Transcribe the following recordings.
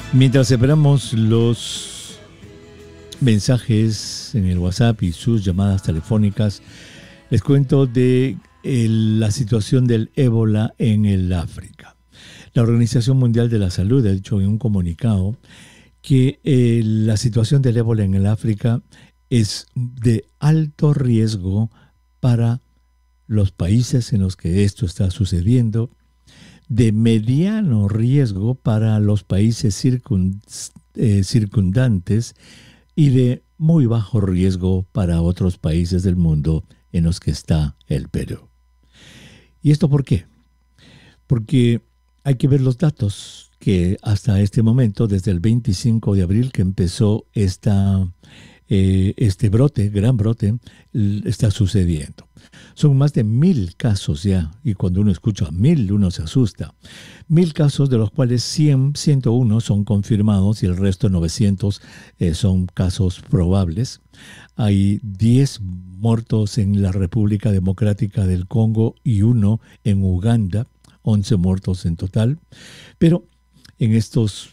Mientras esperamos los mensajes en el WhatsApp y sus llamadas telefónicas, les cuento de la situación del ébola en el África. La Organización Mundial de la Salud ha dicho en un comunicado que la situación del ébola en el África es de alto riesgo para los países en los que esto está sucediendo, de mediano riesgo para los países circundantes y de muy bajo riesgo para otros países del mundo en los que está el Perú. ¿Y esto por qué? Porque hay que ver los datos que hasta este momento, desde el 25 de abril que empezó este brote, gran brote, está sucediendo. Son más de 1,000 casos ya, y cuando uno escucha 1,000 uno se asusta. 1,000 casos, de los cuales 101 son confirmados y el resto 900 son casos probables. Hay 10 muertos en la República Democrática del Congo y 1 en Uganda, 11 muertos en total. Pero en estas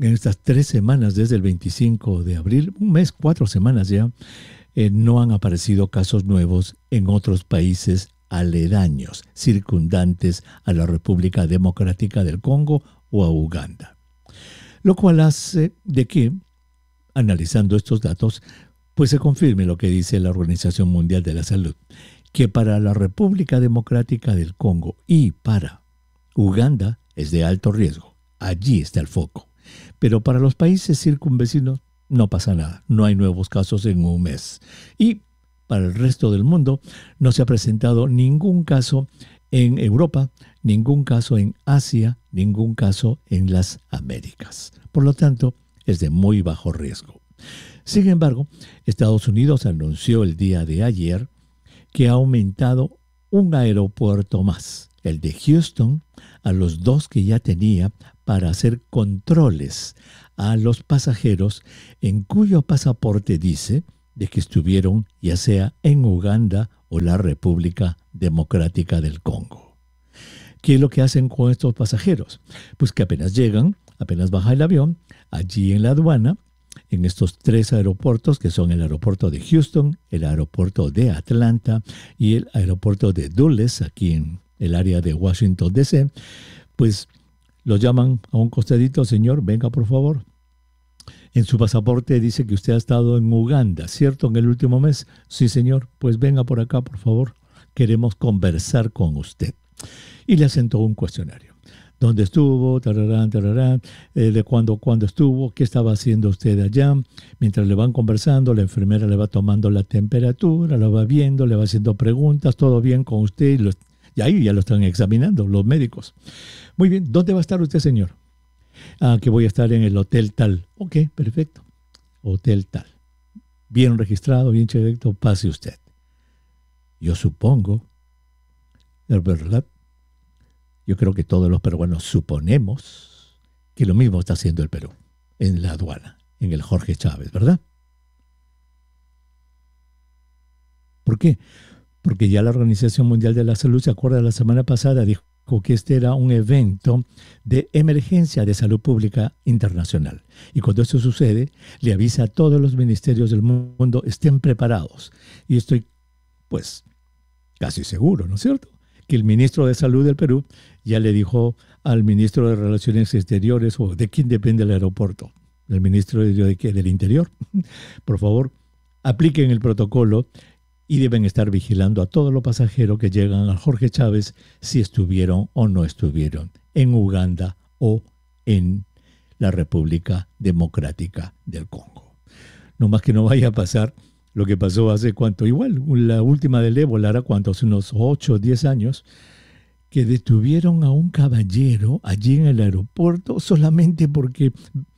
3 semanas, desde el 25 de abril, un mes, 4 semanas ya, no han aparecido casos nuevos en otros países aledaños, circundantes a la República Democrática del Congo o a Uganda. Lo cual hace de que, analizando estos datos, pues se confirme lo que dice la Organización Mundial de la Salud, que para la República Democrática del Congo y para Uganda es de alto riesgo. Allí está el foco. Pero para los países circunvecinos no pasa nada, no hay nuevos casos en un mes. Y para el resto del mundo no se ha presentado ningún caso en Europa, ningún caso en Asia, ningún caso en las Américas. Por lo tanto, es de muy bajo riesgo. Sin embargo, Estados Unidos anunció el día de ayer que ha aumentado un aeropuerto más, el de Houston, a los 2 que ya tenía para hacer controles a los pasajeros en cuyo pasaporte dice de que estuvieron ya sea en Uganda o la República Democrática del Congo. ¿Qué es lo que hacen con estos pasajeros? Pues que apenas llegan, apenas baja el avión, allí en la aduana, en estos 3 aeropuertos que son el aeropuerto de Houston, el aeropuerto de Atlanta y el aeropuerto de Dulles, aquí en el área de Washington, D.C., pues lo llaman a un costadito: señor, venga por favor. En su pasaporte dice que usted ha estado en Uganda, ¿cierto? En el último mes. Sí, señor, pues venga por acá, por favor. Queremos conversar con usted. Y le hacen todo un cuestionario. ¿Dónde estuvo? Tararán, tararán. ¿De cuándo estuvo? ¿Qué estaba haciendo usted allá? Mientras le van conversando, la enfermera le va tomando la temperatura, la va viendo, le va haciendo preguntas. ¿Todo bien con usted? Y ahí ya lo están examinando los médicos. Muy bien, ¿dónde va a estar usted, señor? Que voy a estar en el hotel tal. Ok, perfecto. Hotel tal. Bien registrado, bien chequeado, pase usted. Yo supongo, es verdad, yo creo que todos los peruanos suponemos que lo mismo está haciendo el Perú en la aduana, en el Jorge Chávez, ¿verdad? ¿Por qué? Porque ya la Organización Mundial de la Salud, se acuerda, la semana pasada dijo que este era un evento de emergencia de salud pública internacional. Y cuando esto sucede, le avisa a todos los ministerios del mundo: estén preparados. Y estoy, pues, casi seguro, ¿no es cierto?, que el ministro de Salud del Perú ya le dijo al ministro de Relaciones Exteriores, o de quién depende el aeropuerto, el ministro del Interior, por favor, apliquen el protocolo y deben estar vigilando a todos los pasajeros que llegan al Jorge Chávez, si estuvieron o no estuvieron en Uganda o en la República Democrática del Congo. No más que no vaya a pasar lo que pasó hace cuánto, igual, la última del ébola, ¿era cuánto? Hace unos 8 o 10 años, que detuvieron a un caballero allí en el aeropuerto solamente porque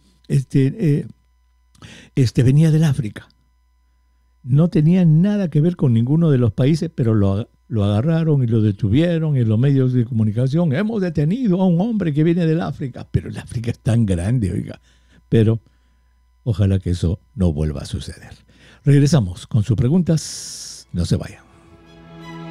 venía del África. No tenía nada que ver con ninguno de los países, pero lo agarraron y lo detuvieron en los medios de comunicación. Hemos detenido a un hombre que viene del África. Pero el África es tan grande, oiga. Pero ojalá que eso no vuelva a suceder. Regresamos con sus preguntas. No se vayan.